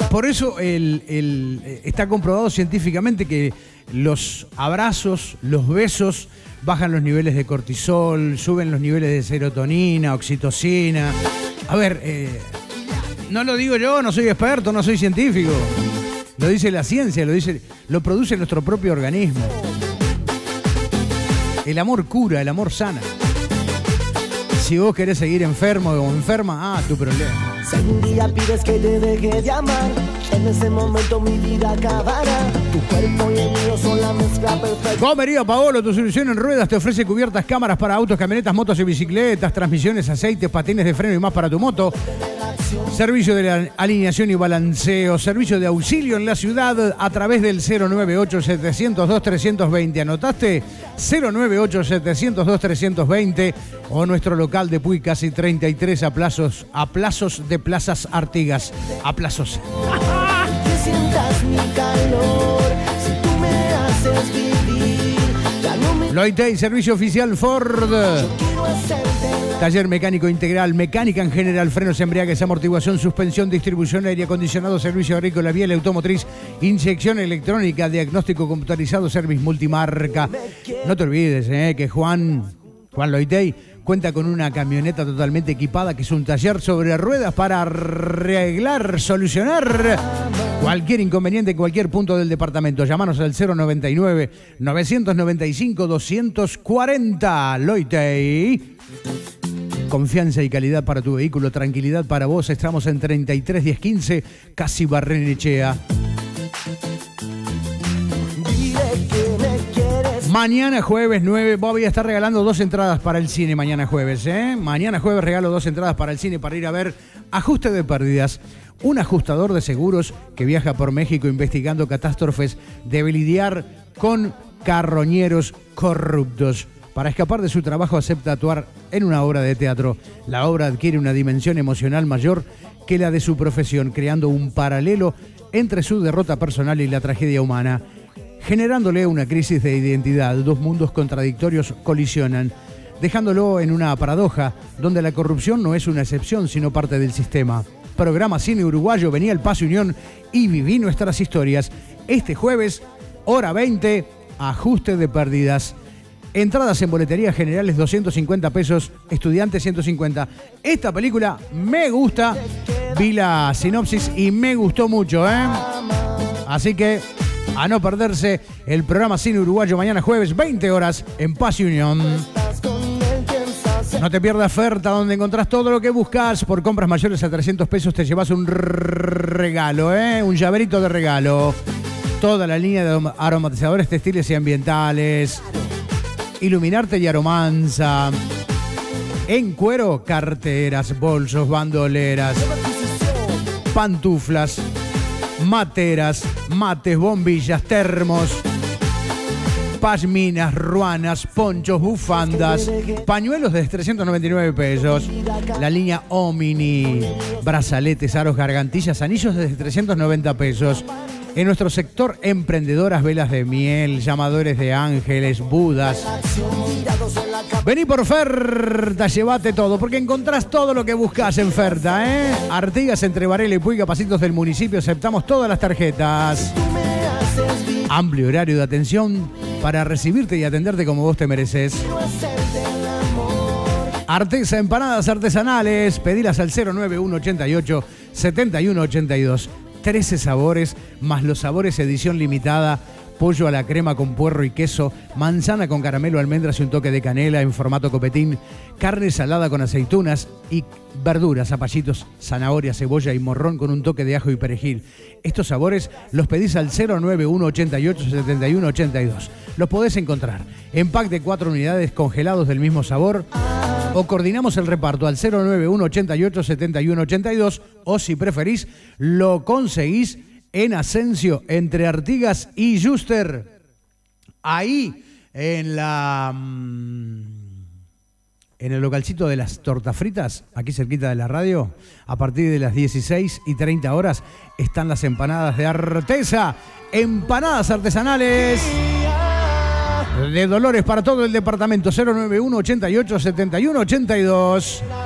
Por eso está comprobado científicamente que los abrazos, los besos, bajan los niveles de cortisol, suben los niveles de serotonina, oxitocina. A ver, no lo digo yo, no soy experto, no soy científico. Lo dice la ciencia, lo produce nuestro propio organismo. El amor cura, el amor sana. Si vos querés seguir enfermo o enferma, tu problema. Si un día pides que te deje de amar, en ese momento mi vida acabará. Tu cuerpo y el mío son la mezcla perfecta. Gomería Paolo, tu solución en ruedas, te ofrece cubiertas, cámaras para autos, camionetas, motos y bicicletas, transmisiones, aceites, patines de freno y más para tu moto. Servicio de alineación y balanceo, servicio de auxilio en la ciudad a través del 098-702-320. ¿Anotaste? 098-702-320 o nuestro local de Puy, casi 33 a plazos de Plazas Artigas. A plazos. Que sientas mi calor, si tú me haces vivir, ya no me... Loitei, servicio oficial Ford. Quiero hacerte la... Taller mecánico integral, mecánica en general, frenos, embriagues, amortiguación, suspensión, distribución, aire acondicionado, servicio agrícola, vial, automotriz, inyección electrónica, diagnóstico computarizado, service multimarca. No te olvides que Juan Loitei cuenta con una camioneta totalmente equipada que es un taller sobre ruedas para arreglar, solucionar cualquier inconveniente en cualquier punto del departamento. Llámanos al 099-995-240. Loitei. Confianza y calidad para tu vehículo, tranquilidad para vos. Estamos en 331015, casi Barrenechea. Mañana jueves 9, Bobby está regalando 2 entradas para el cine mañana jueves. Mañana jueves regalo 2 entradas para el cine para ir a ver Ajuste de Pérdidas. Un ajustador de seguros que viaja por México investigando catástrofes, debe lidiar con carroñeros corruptos. Para escapar de su trabajo acepta actuar en una obra de teatro. La obra adquiere una dimensión emocional mayor que la de su profesión, creando un paralelo entre su derrota personal y la tragedia humana, generándole una crisis de identidad. Dos mundos contradictorios colisionan, dejándolo en una paradoja donde la corrupción no es una excepción, sino parte del sistema. Programa Cine Uruguayo, vení al Paz Unión y viví nuestras historias. Este jueves, hora 20, Ajuste de Pérdidas. Entradas en boletería generales 250 pesos, estudiantes 150. Esta película me gusta, vi la sinopsis y me gustó mucho, Así que a no perderse el programa Cine Uruguayo mañana jueves, 20 horas en Paz Unión. No te pierdas Ferta, donde encontrás todo lo que buscas. Por compras mayores a 300 pesos te llevas un regalo, un llaverito de regalo. Toda la línea de aromatizadores textiles y ambientales. Iluminarte y Aromanza. En cuero, carteras, bolsos, bandoleras, pantuflas, materas, mates, bombillas, termos, pashminas, ruanas, ponchos, bufandas, pañuelos de 399 pesos. La línea Omni, brazaletes, aros, gargantillas, anillos de 390 pesos. En nuestro sector, emprendedoras, velas de miel, llamadores de ángeles, budas. Vení por Ferta, llévate todo, porque encontrás todo lo que buscas en Ferta, Artigas, entre Varela y Puy, Capacitos del municipio, aceptamos todas las tarjetas. Amplio horario de atención para recibirte y atenderte como vos te mereces. Artesa, empanadas artesanales, pedilas al 09188-7182. 13 sabores, más los sabores edición limitada, pollo a la crema con puerro y queso, manzana con caramelo, almendras y un toque de canela en formato copetín, carne salada con aceitunas y verduras, zapallitos, zanahoria, cebolla y morrón con un toque de ajo y perejil. Estos sabores los pedís al 09188-7182. Los podés encontrar en pack de 4 unidades congelados del mismo sabor, o coordinamos el reparto al 09188-7182, o si preferís, lo conseguís en Asensio, entre Artigas y Yuster. Ahí, en el localcito de las tortas fritas, aquí cerquita de la radio, a partir de las 16:30 horas, están las empanadas de Artesa. Empanadas artesanales de Dolores para todo el departamento. 09188-7182.